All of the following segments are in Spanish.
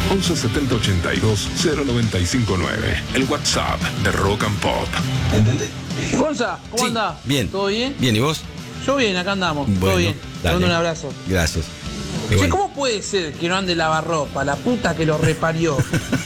11 70 82 0959. El WhatsApp de Rock and Pop. ¿Entendés? Gonza, ¿cómo Sí, andás? bien. ¿Todo bien? Bien, ¿y vos? Yo bien, acá andamos. Bueno, todo bien. Te dale. mando un abrazo. Gracias. Y Che, bueno, ¿cómo puede ser que no ande lavarropa? La puta que lo reparió.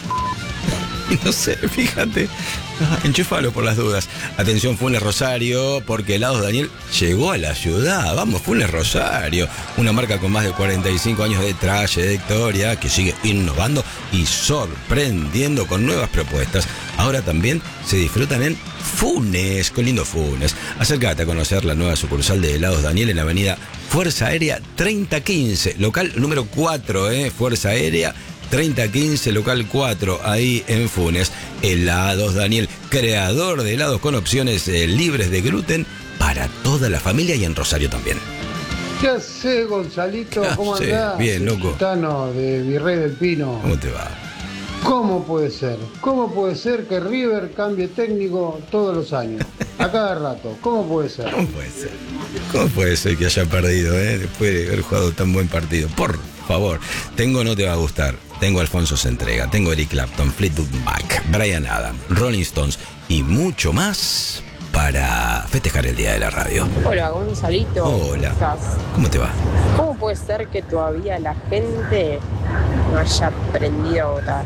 no sé, fíjate. Enchúfalo por las dudas. Atención, Funes Rosario, porque Helados Daniel llegó a la ciudad. Vamos, Funes Rosario. Una marca con más de 45 años de trayectoria que sigue innovando y sorprendiendo con nuevas propuestas. Ahora también se disfrutan en Funes, con lindo Funes. Acércate a conocer la nueva sucursal de Helados Daniel en la avenida Fuerza Aérea 3015, local número 4, Fuerza Aérea 3015, local 4, ahí en Funes. Helados Daniel, creador de helados con opciones libres de gluten para toda la familia y en Rosario también. ¿Qué haces, Gonzalito? ¿Cómo Sí, andás? bien, Soy loco. Gitano de Virrey del Pino. ¿Cómo te va? ¿Cómo puede ser? ¿Cómo puede ser que River cambie técnico todos los años? A cada rato. ¿Cómo puede ser? ¿Cómo puede ser? ¿Cómo puede ser que haya perdido, después de haber jugado tan buen partido? Por favor. No te va a gustar. Tengo Alfonso Sentrega, tengo Eric Clapton, Fleetwood Mac, Bryan Adams, Rolling Stones y mucho más para festejar el Día de la Radio. Hola, Gonzalito. Hola. ¿Cómo estás? ¿Cómo te va? ¿Cómo puede ser que todavía la gente no haya aprendido a votar?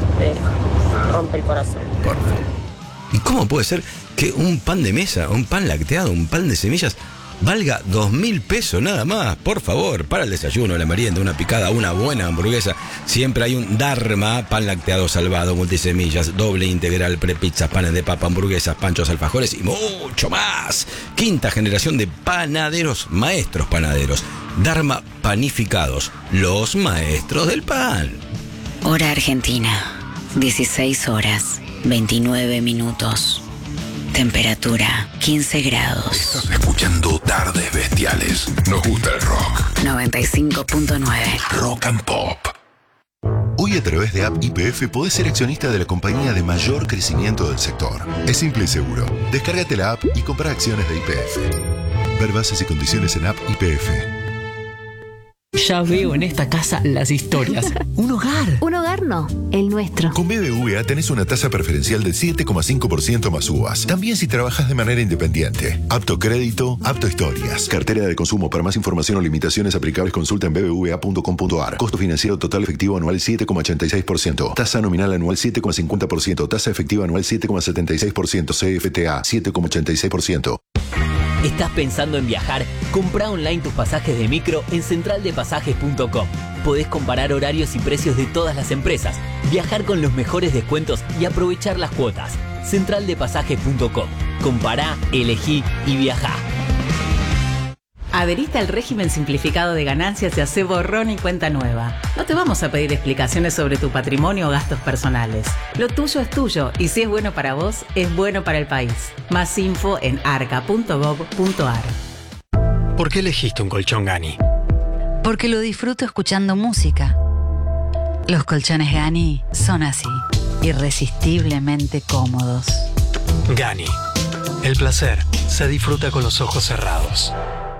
Rompe el corazón. Por favor. ¿Y cómo puede ser que un pan de mesa, un pan lacteado, un pan de semillas valga 2.000 pesos nada más? Por favor, para el desayuno, la merienda, una picada, una buena hamburguesa. Siempre hay un Dharma, pan lacteado salvado, multisemillas, doble integral, prepizzas, panes de papa, hamburguesas, panchos, alfajores y mucho más. Quinta generación de panaderos, maestros panaderos. Dharma Panificados, los maestros del pan. Hora Argentina, 16 horas, 29 minutos. Temperatura 15 grados. Estás escuchando Tardes Bestiales. Nos gusta el rock. 95.9. Rock and Pop. Hoy a través de App YPF podés ser accionista de la compañía de mayor crecimiento del sector. Es simple y seguro. Descárgate la app y compra acciones de YPF. Ver bases y condiciones en App YPF. Ya veo en esta casa las historias. Un hogar. Un hogar no, el nuestro. Con BBVA tenés una tasa preferencial del 7,5% más uvas. También si trabajas de manera independiente. Apto crédito, apto historias. Cartera de consumo. Para más información o limitaciones aplicables consulta en bbva.com.ar. Costo financiero total efectivo anual 7,86%. Tasa nominal anual 7,50%. Tasa efectiva anual 7,76%. CFTA 7,86%. ¿Estás pensando en viajar? Comprá online tus pasajes de micro en centraldepasajes.com. Podés comparar horarios y precios de todas las empresas, viajar con los mejores descuentos y aprovechar las cuotas. Centraldepasajes.com. Compará, elegí y viajá. Adherite al régimen simplificado de ganancias y hacé borrón y cuenta nueva. No te vamos a pedir explicaciones sobre tu patrimonio o gastos personales. Lo tuyo es tuyo y si es bueno para vos, es bueno para el país. Más info en arca.gov.ar. ¿Por qué elegiste un colchón Gani? Porque lo disfruto escuchando música. Los colchones Gani son así, irresistiblemente cómodos. Gani. El placer se disfruta con los ojos cerrados.